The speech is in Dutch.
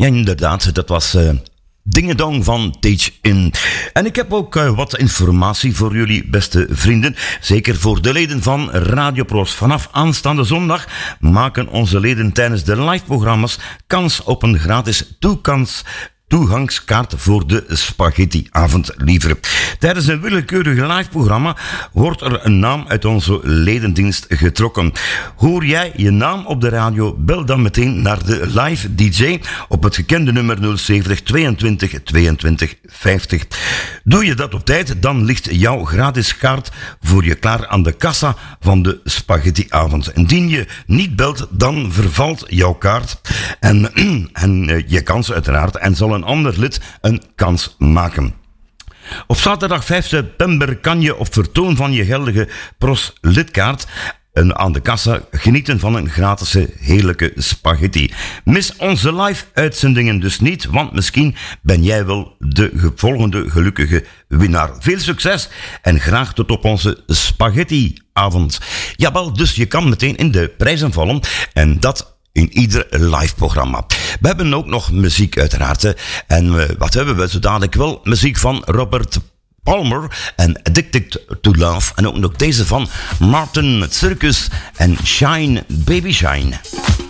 Ja, inderdaad, dat was Dingedong van Teach In. En ik heb ook wat informatie voor jullie, beste vrienden. Zeker voor de leden van Radio Proos. Vanaf aanstaande zondag maken onze leden tijdens de live-programma's kans op een gratis toegangskaart voor de spaghettiavond, liever. Tijdens een willekeurig live-programma wordt er een naam uit onze ledendienst getrokken. Hoor jij je naam op de radio, bel dan meteen naar de live DJ op het gekende nummer 070 22 22 50. Doe je dat op tijd, dan ligt jouw gratis kaart voor je klaar aan de kassa van de spaghettiavond. Indien je niet belt, dan vervalt jouw kaart en je kans uiteraard en zal een ander lid een kans maken. Op zaterdag 5 september kan je op vertoon van je geldige PROS-lidkaart aan de kassa genieten van een gratis heerlijke spaghetti. Mis onze live-uitzendingen dus niet, want misschien ben jij wel de volgende gelukkige winnaar. Veel succes en graag tot op onze spaghetti-avond. Jawel, dus je kan meteen in de prijzen vallen en dat in ieder live programma. We hebben ook nog muziek uiteraard. En wat hebben we zo dadelijk wel? Muziek van Robert Palmer en Addicted to Love. En ook nog deze van Martin Circus en Shine Baby Shine.